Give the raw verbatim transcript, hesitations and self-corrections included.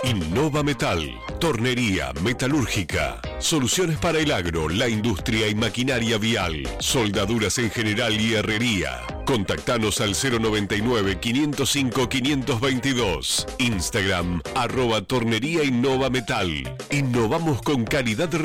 Innova Metal, tornería metalúrgica, soluciones para el agro, la industria y maquinaria vial, soldaduras en general y herrería. Contactanos al cero noventa y nueve, quinientos cinco, quinientos veintidós. Instagram, arroba tornería Innova Metal. Innovamos con calidad.